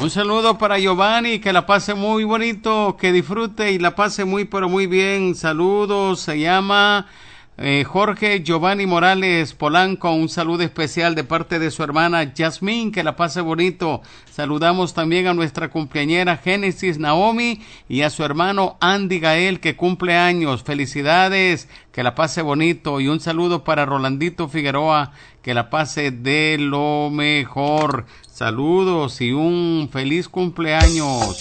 Un saludo para Giovanni, que la pase muy bonito, que disfrute y la pase muy pero muy bien. Saludos, se llama Jorge Giovanni Morales Polanco, un saludo especial de parte de su hermana Yasmín, que la pase bonito. Saludamos también a nuestra cumpleañera Génesis Naomi y a su hermano Andy Gael, que cumple años. Felicidades, que la pase bonito, y un saludo para Rolandito Figueroa, que la pase de lo mejor. Saludos y un feliz cumpleaños.